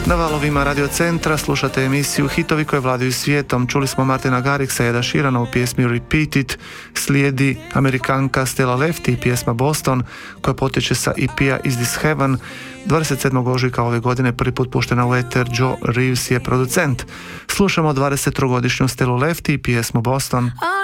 Na valovima Radio Centra slušate emisiju Hitovi koje vladaju svijetom. Čuli smo Martina Garriksa i Eda Sheerana u pjesmi Repeat It, slijedi Amerikanka Stella Lefty i pjesma Boston koja potječe sa EP-a Is This Heaven. 27. ožujka ove godine prvi put puštena u eter, Joe Reeves je producent. Slušamo 23-godišnju Stellu Lefty i pjesmu Boston.